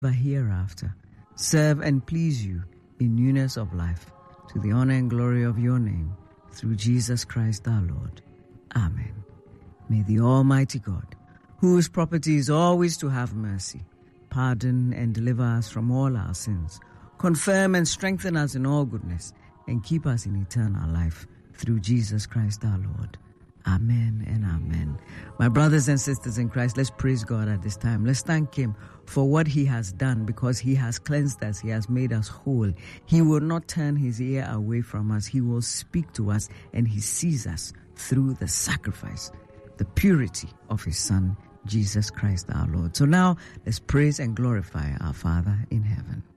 hereafter, serve and please you in newness of life, to the honor and glory of your name, through Jesus Christ our Lord. Amen. May the Almighty God, whose property is always to have mercy, pardon and deliver us from all our sins, confirm and strengthen us in all goodness, and keep us in eternal life, through Jesus Christ our Lord. Amen and amen. My brothers and sisters in Christ, let's praise God at this time. Let's thank Him for what He has done, because He has cleansed us. He has made us whole. He will not turn His ear away from us. He will speak to us, and He sees us through the sacrifice, the purity of His Son, Jesus Christ our Lord. So now let's praise and glorify our Father in heaven.